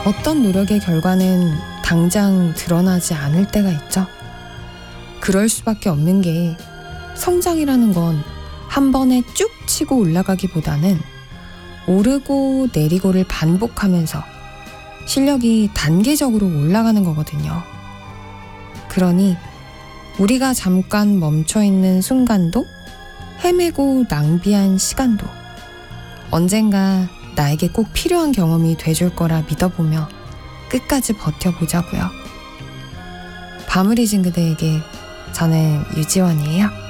어떤 노력의 결과는 당장 드러나지 않을 때가 있죠. 그럴 수밖에 없는 게 성장이라는 건 한 번에 쭉 치고 올라가기보다는 오르고 내리고를 반복하면서 실력이 단계적으로 올라가는 거거든요. 그러니 우리가 잠깐 멈춰있는 순간도 헤매고 낭비한 시간도 언젠가 나에게 꼭 필요한 경험이 돼줄 거라 믿어보며 끝까지 버텨보자고요. 밤을 잊은 그대에게 저는 유지원이에요.